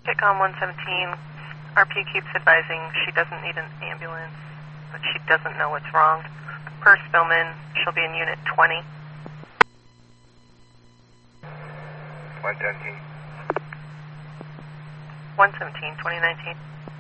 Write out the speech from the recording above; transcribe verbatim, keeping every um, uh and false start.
Kitcom one seventeen, R P keeps advising she doesn't need an ambulance, but she doesn't know what's wrong. Per Spillman, she'll be in Unit twenty. one seventeen. one seventeen, twenty nineteen.